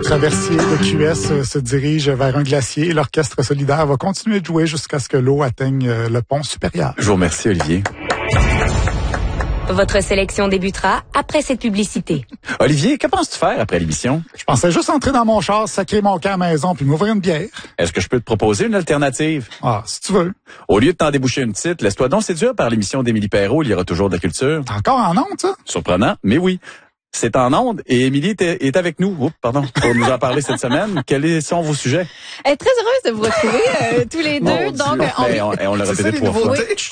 traversier de QS se dirige vers un glacier. L'orchestre solidaire va continuer de jouer jusqu'à ce que l'eau atteigne le pont supérieur. Je vous remercie, Olivier. Votre sélection débutera après cette publicité. Olivier, que penses-tu faire après l'émission? Je pensais juste entrer dans mon char, sacrer mon camp à la maison puis m'ouvrir une bière. Est-ce que je peux te proposer une alternative? Ah, si tu veux. Au lieu de t'en déboucher une petite, laisse-toi donc séduire par l'émission d'Émilie Perrault, il y aura toujours de la culture. T'es encore en onde, ça? Surprenant, mais oui. C'est en onde et Émilie est avec nous. Oups, pardon, pour nous en parler cette semaine. Quels sont vos sujets? Très heureuse de vous retrouver tous les deux. Donc, on l'a répété 3 fois.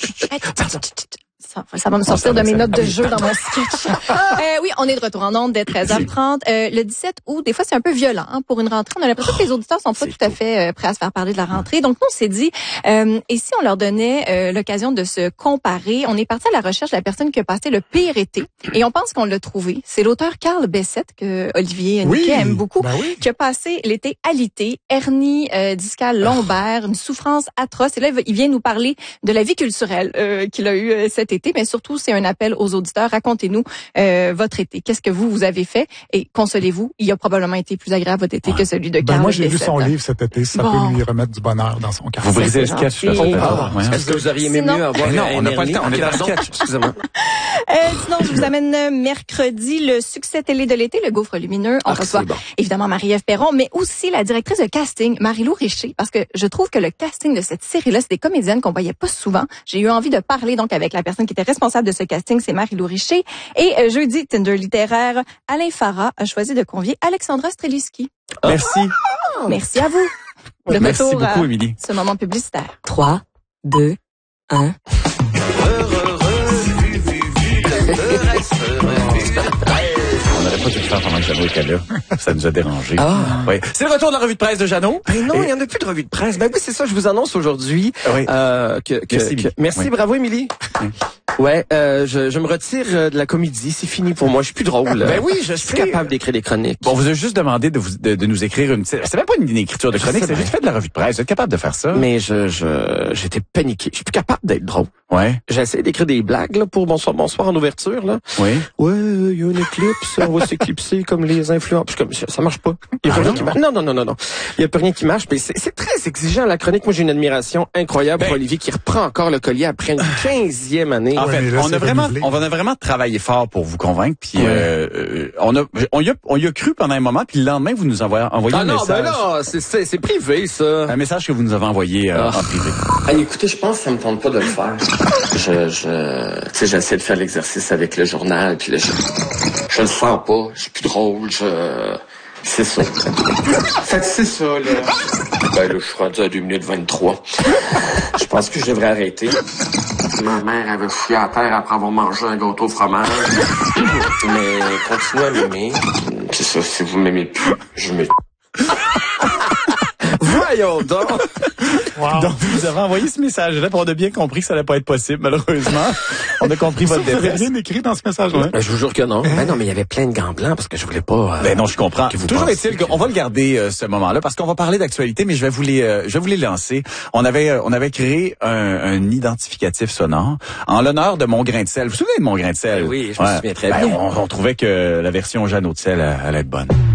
Ça va me sortir de mes notes de jeu dans mon sketch. Oui, on est de retour en ondes dès 13h30. Le 17 août, des fois, c'est un peu violent pour une rentrée. On a l'impression que les auditeurs sont pas tout à fait prêts à se faire parler de la rentrée. Donc, nous, on s'est dit, et si on leur donnait l'occasion de se comparer? On est parti à la recherche de la personne qui a passé le pire été. Et on pense qu'on l'a trouvé. C'est l'auteur Carl Bessette, que Olivier Niquet aime beaucoup, qui a passé l'été alité, hernie discale lombaire, une souffrance atroce. Et là, il vient nous parler de la vie culturelle qu'il a eue cet été. Mais surtout, c'est un appel aux auditeurs. Racontez-nous votre été. Qu'est-ce que vous avez fait? Et consolez-vous, il a probablement été plus agréable votre été que celui de Carl. Moi, j'ai lu son livre cet été. Ça peut lui remettre du bonheur dans son cœur. Vous brisez le sketch. Est-ce que vous auriez aimé mieux avoir... Non, on n'a pas le temps. On est dans le sketch. Excusez-moi. Sinon, je vous amène mercredi le succès télé de l'été, le Gouffre lumineux. On reçoit évidemment Marie-Ève Perron, mais aussi la directrice de casting, Marie-Lou Richer, parce que je trouve que le casting de cette série-là, c'est des comédiennes qu'on voyait pas souvent. J'ai eu envie de parler donc avec la personne qui était responsable de ce casting, c'est Marie-Lou Richer. Et jeudi, Tinder littéraire, Alain Farah a choisi de convier Alexandra Streliski. Merci. Merci à vous. Merci beaucoup, Émilie. Ce moment publicitaire. 3, 2, 1... On n'aurait pas dû le faire pendant que Jeannot était là. Ça nous a dérangé. Oui. C'est le retour de la revue de presse de Jeannot. Non, il n'y en a plus de revue de presse. Ben oui, c'est ça, je vous annonce aujourd'hui. Merci, bravo, Émilie. Ouais, je me retire de la comédie, c'est fini pour moi, je suis plus drôle. Ben oui, je suis capable d'écrire des chroniques. Bon, on vous a juste demandé de nous écrire une petite... C'est même pas une écriture de chronique, c'est juste fait de la revue de presse. Vous êtes capable de faire ça? Mais j'étais paniqué. Je suis plus capable d'être drôle. Ouais. J'ai essayé d'écrire des blagues là pour bonsoir en ouverture là. Oui. Ouais, il y a une éclipse, on va s'éclipser comme les influenceurs. Comme ça marche pas. Il y a plus rien qui marche. Non. Il y a plus rien qui marche, mais c'est très exigeant la chronique. Moi, j'ai une admiration incroyable pour Olivier qui reprend encore le collier après une 15e année. En fait, on a vraiment travaillé fort pour vous convaincre, puis on y a cru pendant un moment, puis le lendemain vous nous envoyez un message. Ben là, c'est privé ça. Un message que vous nous avez envoyé en privé. Allez, écoutez, je pense que ça me tente pas de le faire. J'essaie de faire l'exercice avec le journal, puis là, je le sens pas, je suis plus drôle, c'est ça. Fait que c'est ça, là. Ben là, je suis rendu à 2 minutes 23. Je pense que je devrais arrêter. Ma mère avait fouillé à terre après avoir mangé un gâteau au fromage. Mais continuez à m'aimer. C'est ça, si vous m'aimez plus, je m'aime. Voyons donc! Wow. Donc, vous avez envoyé ce message-là, puis on a bien compris que ça allait pas être possible, malheureusement. On a compris votre détresse. Vous avez bien écrit dans ce message-là. Je vous jure que non. Ben non, mais il y avait plein de gants blancs parce que je voulais pas... Ben non, je comprends. Toujours est-il qu'on va le garder, ce moment-là, parce qu'on va parler d'actualité, mais je vais vous les lancer. On avait créé un identificatif sonore en l'honneur de Mon Grain de Sel. Vous vous souvenez de Mon Grain de Sel? Oui, je me souviens très bien. On trouvait que la version Jeannot de Sel allait être bonne.